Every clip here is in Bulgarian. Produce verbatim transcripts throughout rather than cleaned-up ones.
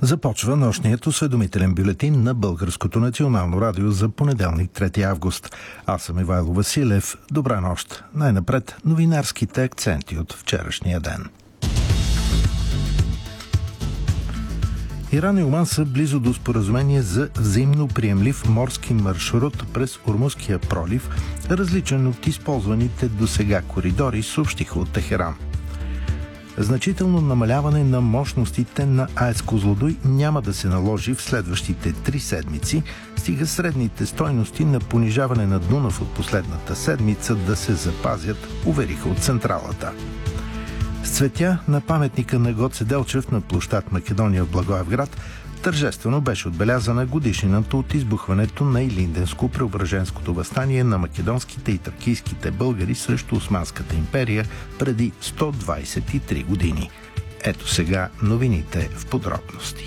Започва нощният осведомителен бюлетин на Българското национално радио за понеделник, трети август. Аз съм Ивайло Василев. Добра нощ. Най-напред новинарските акценти от вчерашния ден. Иран и Оман са близо до споразумение за взаимно приемлив морски маршрут през Ормузския пролив, различен от използваните досега коридори, съобщиха от Техеран. Значително намаляване на мощностите на АЕЦ Козлодуй няма да се наложи в следващите три седмици, стига средните стойности на понижаване на Дунав от последната седмица да се запазят, увериха от централата. С цветя на паметника на Гоце Делчев на площад Македония в Благоевград тържествено беше отбелязана годишнината от избухването на Илинденско-Преображенското въстание на македонските и тракийските българи срещу Османската империя преди сто двадесет и три години. Ето сега новините в подробности.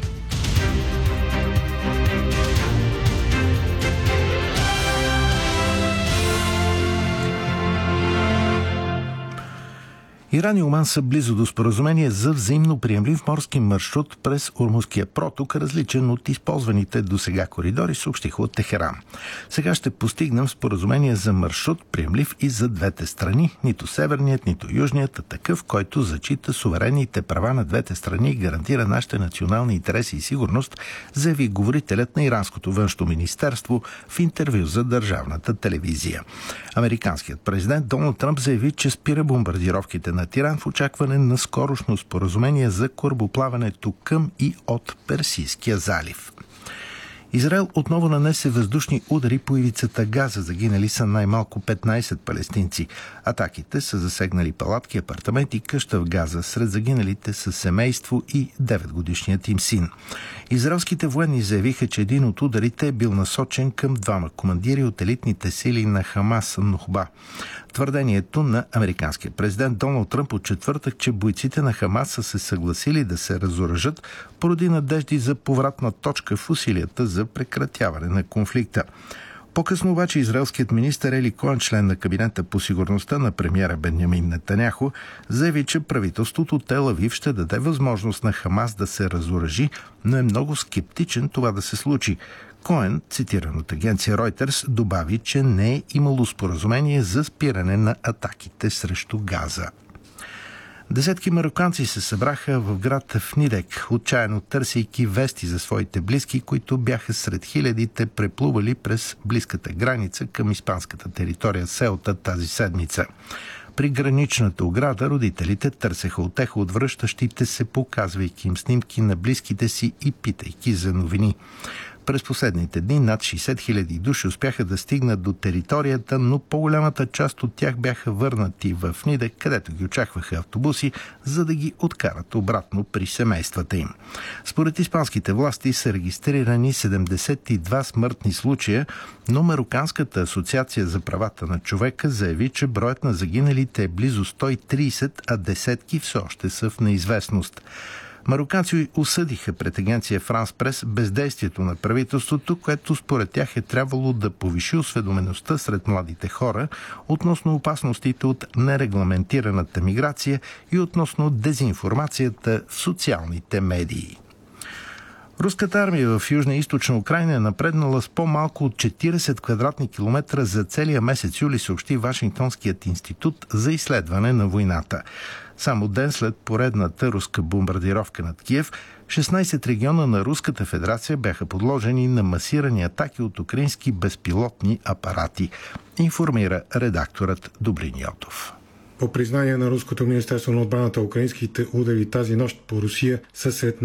Иран и Оман са близо до споразумение за взаимно приемлив морски маршрут през Ормузския проток, различен от използваните досега коридори, съобщиха от Техеран. Сега ще постигнем споразумение за маршрут, приемлив и за двете страни, нито северният, нито южният, а такъв, който зачита суверенните права на двете страни и гарантира нашите национални интереси и сигурност, заяви говорителят на иранското външно министерство в интервю за държавната телевизия. Американският президент Доналд Тръмп заяви, че спира бомбардировките на Иран в очакване на скорошно споразумение за корабоплаването към и от Персийския залив. Израел отново нанесе въздушни удари по ивицата Газа. Загинали са най-малко петнадесет палестинци. Атаките са засегнали палатки, апартаменти и къща в Газа. Сред загиналите са семейство и деветгодишният им син. Израелските военни заявиха, че един от ударите е бил насочен към двама командири от елитните сили на Хамас Нухба. Твърдението на американския президент Доналд Тръмп от четвъртък, че бойците на Хамас са се съгласили да се разоръжат, породи надежди за повратна точка в усилията за прекратяване на конфликта. По-късно обаче израелският министър Ели Коен, член на кабинета по сигурността на премиера Бенямин Нетаняху, заяви, че правителството Тел Авив ще даде възможност на Хамас да се разоръжи, но е много скептичен това да се случи. Коен, цитиран от агенция Reuters, добави, че не е имало споразумение за спиране на атаките срещу Газа. Десетки мароканци се събраха в град Фнидек, отчаяно търсейки вести за своите близки, които бяха сред хилядите преплували през близката граница към испанската територия Селта тази седмица. При граничната ограда родителите търсеха утеха от връщащите се, показвайки им снимки на близките си и питайки за новини. През последните дни над шейсет хиляди души успяха да стигнат до територията, но по-голямата част от тях бяха върнати в Ниде, където ги очакваха автобуси, за да ги откарат обратно при семействата им. Според испанските власти са регистрирани седемдесет и два смъртни случая, но Мароканската асоциация за правата на човека заяви, че броят на загиналите е близо сто и тридесет, а десетки все още са в неизвестност. Мароканци осъдиха пред агенция Франс Прес бездействието на правителството, което според тях е трябвало да повиши осведомеността сред младите хора относно опасностите от нерегламентираната миграция и относно дезинформацията в социалните медии. Руската армия в Южна и Източна Украйна е напреднала с по-малко от четиридесет квадратни километра за целия месец юли, съобщи Вашингтонският институт за изследване на войната. Само ден след поредната руска бомбардировка над Киев, шестнадесет региона на Руската федерация бяха подложени на масирани атаки от украински безпилотни апарати, информира редакторът Добрин Йотов. По признание на Руското министерство на отбраната, украинските удари тази нощ по Русия са сред